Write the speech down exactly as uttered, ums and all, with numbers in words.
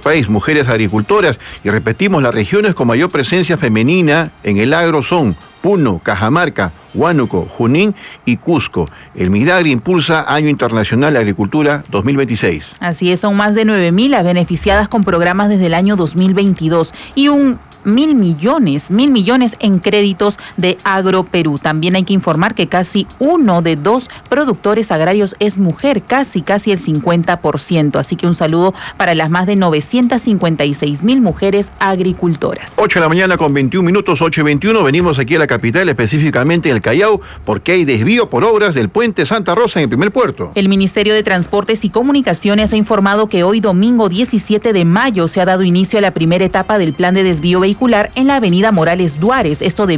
país, mujeres agricultoras, y repetimos, las regiones con mayor presencia femenina en el agro son Puno, Cajamarca, Huánuco, Junín y Cusco. El Midagri impulsa Año Internacional de Agricultura dos mil veintiséis. Así es, son más de nueve mil las beneficiadas con programas desde el año dos mil veintidós y un mil millones, mil millones en créditos de Agroperú. También hay que informar que casi uno de dos productores agrarios es mujer, casi, casi el cincuenta por ciento. Así que un saludo para las más de novecientas cincuenta y seis mil mujeres agricultoras. ocho de la mañana con veintiún minutos, ocho y veintiuno. Venimos aquí a la capital, específicamente en el Callao, porque hay desvío por obras del puente Santa Rosa en el primer puerto. El Ministerio de Transportes y Comunicaciones ha informado que hoy domingo diecisiete de mayo se ha dado inicio a la primera etapa del plan de desvío vehicular en la avenida Morales Duárez. Esto de